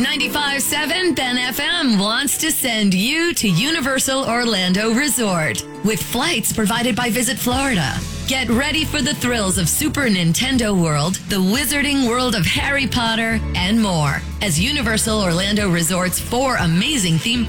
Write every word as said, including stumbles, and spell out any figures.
ninety-five point seven Ben F M wants to send you to Universal Orlando Resort with flights provided by Visit Florida. Get ready for the thrills of Super Nintendo World, the wizarding world of Harry Potter, and more as Universal Orlando Resort's four amazing theme